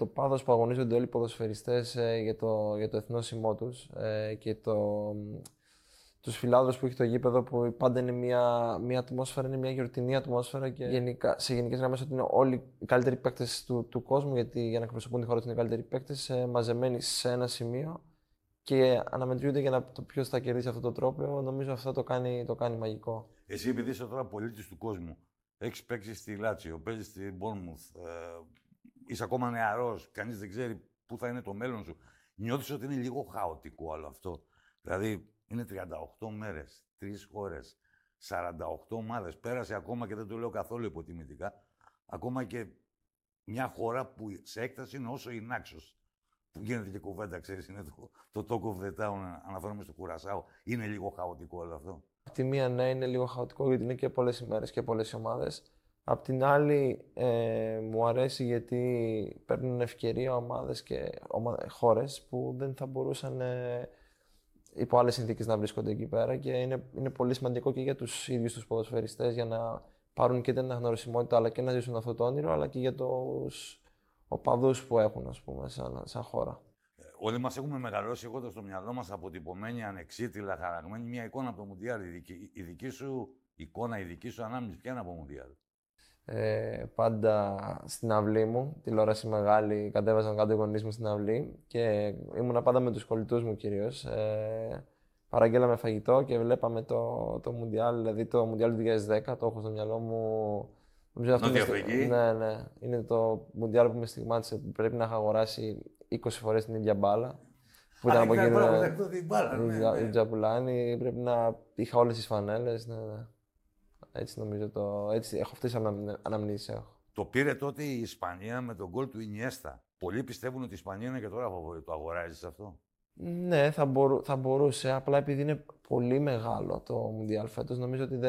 το πάθος που αγωνίζονται όλοι οι ποδοσφαιριστές για το εθνόσημό τους και τους φιλάδρους που έχει το γήπεδο, που πάντα είναι μια ατμόσφαιρα, είναι μια γιορτινή ατμόσφαιρα και σε γενικές γραμμές ότι είναι όλοι οι καλύτεροι παίκτες του κόσμου, γιατί για να εκπροσωπούν τη χώρα τους είναι οι καλύτεροι παίκτες, μαζεμένοι σε ένα σημείο και αναμετριούνται για να το ποιος θα κερδίσει αυτό το τρόπαιο. Νομίζω αυτό το κάνει μαγικό. Εσύ, επειδή είσαι τώρα πολίτης του κόσμου, έχεις παίξει στη Λάτσιο, παίζεις στη Bournemouth, είσαι ακόμα νεαρός, κανείς δεν ξέρει πού θα είναι το μέλλον σου. Νιώθεις ότι είναι λίγο χαοτικό όλο αυτό? Δηλαδή, είναι 38 μέρες, 3 χώρες, 48 ομάδες. Πέρασε ακόμα, και δεν το λέω καθόλου υποτιμητικά, ακόμα και μια χώρα που σε έκταση είναι όσο η Νάξος. Που γίνεται και κουβέντα, ξέρεις, είναι το Talk of the Town, αναφέρομαι στο Κουρασάο. Είναι λίγο χαοτικό όλο αυτό? Απ' τη μία, ναι, είναι λίγο χαοτικό γιατί είναι και πολλές ημέρες και πολλές ομάδες. Απ' την άλλη, μου αρέσει γιατί παίρνουν ευκαιρία ομάδες και χώρες που δεν θα μπορούσαν υπό άλλες συνθήκες να βρίσκονται εκεί πέρα, και είναι πολύ σημαντικό και για τους ίδιους τους ποδοσφαιριστές για να πάρουν και την αναγνωρισιμότητα αλλά και να ζήσουν αυτό το όνειρο, αλλά και για τους οπαδούς που έχουν, ας πούμε, σαν χώρα. Όλοι μας έχουμε μεγαλώσει έχοντας στο μυαλό μας αποτυπωμένη, ανεξίτηλα, χαραγμένη μια εικόνα από το Μουντιάλ. Η δική σου εικόνα, η δική σου ανάμνηση, ποια είναι από Μουντιάλ? Πάντα στην αυλή μου, τηλεόραση μεγάλη, κατέβαζαν κάτω οι γονείς μου στην αυλή και ήμουνα πάντα με τους κολλητούς μου κυρίως. Παραγγέλαμε φαγητό και βλέπαμε το Μουντιάλ, δηλαδή το Μουντιάλ του 2010, το έχω στο μυαλό μου. Νότια Αφρική. Ναι. Είναι το Μουντιάλ που με στιγμάτισε, που πρέπει να είχα αγοράσει 20 φορές την ίδια μπάλα. Που ήταν από εκείνο η Τζαπουλάνη, πρέπει να είχα όλες τις φανέλες. Ναι. Έτσι νομίζω έτσι έχω αυτές τις αναμνήσεις έχω. Το πήρε τότε η Ισπανία με τον γκολ του Ινιέστα. Πολλοί πιστεύουν ότι η Ισπανία είναι και τώρα φαβορί. Το αγοράζεις αυτό? Ναι, θα μπορούσε. Απλά επειδή είναι πολύ μεγάλο το Μουντιάλ φέτος, νομίζω ότι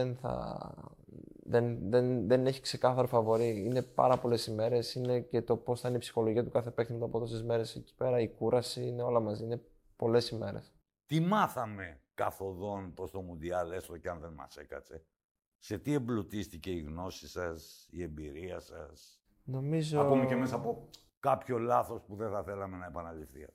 δεν έχει ξεκάθαρο φαβορί. Είναι πάρα πολλές ημέρες. Είναι και το πώς θα είναι η ψυχολογία του κάθε παίκτη μετά από τόσες μέρες εκεί πέρα. Η κούραση είναι όλα μαζί. Είναι πολλές ημέρες. Τι μάθαμε καθοδόν προς το Μουντιάλ, έστω και αν δεν μας έκατσε? Σε τι εμπλουτίστηκε η γνώση σας, η εμπειρία σας? Νομίζω... Ακόμη και μέσα από κάποιο λάθος που δεν θα θέλαμε να επαναληφθεί.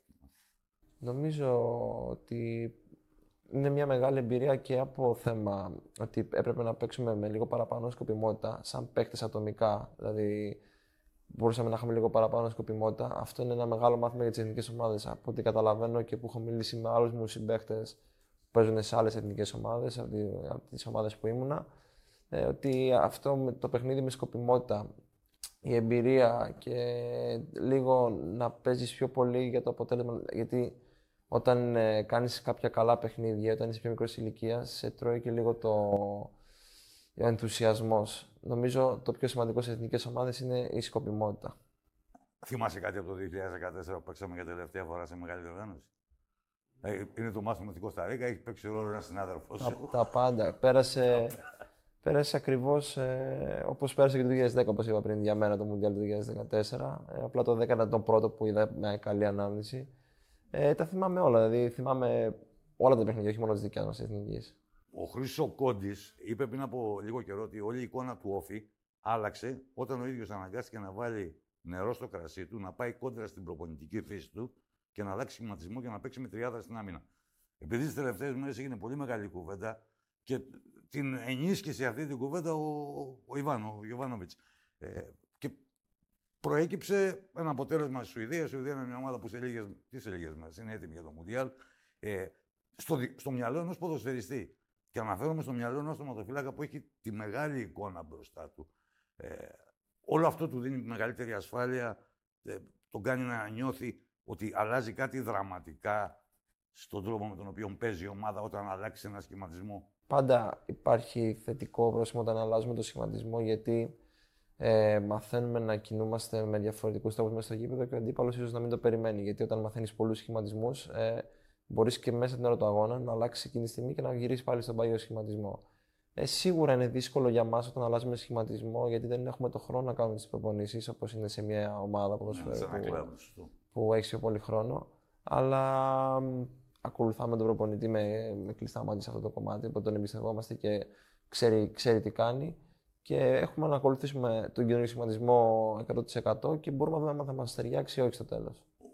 Νομίζω ότι είναι μια μεγάλη εμπειρία και από θέμα ότι έπρεπε να παίξουμε με λίγο παραπάνω σκοπιμότητα, σαν παίκτες ατομικά. Δηλαδή, μπορούσαμε να είχαμε λίγο παραπάνω σκοπιμότητα. Αυτό είναι ένα μεγάλο μάθημα για τις εθνικές ομάδες. Από ό,τι καταλαβαίνω και που έχω μιλήσει με άλλους μου συμπαίκτες που παίζουν σε άλλες εθνικές ομάδες, από τις ομάδες που ήμουνα, ότι αυτό με το παιχνίδι με σκοπιμότητα, η εμπειρία και λίγο να παίζεις πιο πολύ για το αποτέλεσμα. Γιατί όταν κάνεις κάποια καλά παιχνίδια, όταν είσαι πιο μικρός ηλικίας, σε τρώει και λίγο ο ενθουσιασμός. Νομίζω το πιο σημαντικό σε εθνικές ομάδες είναι η σκοπιμότητα. Θυμάσαι κάτι από το 2014 που παίξαμε για τελευταία φορά σε μεγάλη διοργάνωση? Είναι το μάθημα στην Κωνσταντίνα, έχει παίξει ρόλο ένας συνάδελφος σου? Τα πάντα. Πέρασε ακριβώς όπως πέρασε και το 2010, όπως είπα πριν, για μένα το Μουντιάλ του 2014. Απλά το 10 ήταν το πρώτο που είδα με καλή ανάμνηση. Τα θυμάμαι όλα, δηλαδή θυμάμαι όλα τα παιχνίδια, όχι μόνο τις δικές μας εθνικής. Ο Χρήστος Κόντης είπε πριν από λίγο καιρό ότι όλη η εικόνα του Όφη άλλαξε όταν ο ίδιος αναγκάστηκε να βάλει νερό στο κρασί του, να πάει κόντρα στην προπονητική φύση του και να αλλάξει σχηματισμό και να παίξει με τριάδα στην άμυνα. Επειδή τις τελευταίες μέρες έγινε πολύ μεγάλη κουβέντα και την ενίσχυσε αυτή την κουβέντα ο Γιοβάνοβιτς. Και προέκυψε ένα αποτέλεσμα στη Σουηδία. Η Σουηδία είναι μια ομάδα που σε λίγες μέρες είναι έτοιμη για το Μουντιάλ. Στο μυαλό ενός ποδοσφαιριστή. Και αναφέρομαι στο μυαλό ενός τερματοφύλακα που έχει τη μεγάλη εικόνα μπροστά του. Όλο αυτό του δίνει μεγαλύτερη ασφάλεια, τον κάνει να νιώθει ότι αλλάζει κάτι δραματικά στον τρόπο με τον οποίο παίζει η ομάδα όταν αλλάξει ένα σχηματισμό. Πάντα υπάρχει θετικό πρόσημο όταν αλλάζουμε το σχηματισμό, γιατί μαθαίνουμε να κινούμαστε με διαφορετικούς τρόπους μέσα στο γήπεδο και ο αντίπαλος ίσως να μην το περιμένει. Γιατί όταν μαθαίνεις πολλούς σχηματισμούς, μπορείς και μέσα την ώρα του αγώνα να αλλάξει εκείνη τη στιγμή και να γυρίσει πάλι στον παλιό σχηματισμό. Σίγουρα είναι δύσκολο για μας όταν αλλάζουμε σχηματισμό, γιατί δεν έχουμε το χρόνο να κάνουμε τις προπονήσεις όπως είναι σε μια ομάδα που έχει πιο πολύ χρόνο. Αλλά ακολουθάμε τον προπονητή με κλειστά μάτια σε αυτό το κομμάτι, που τον εμπιστευόμαστε και ξέρει τι κάνει. και έχουμε να ακολουθήσουμε τον καινούργιο σχηματισμό 100% και μπορούμε να δούμε αν θα μας ταιριάξει ή όχι στο τέλος.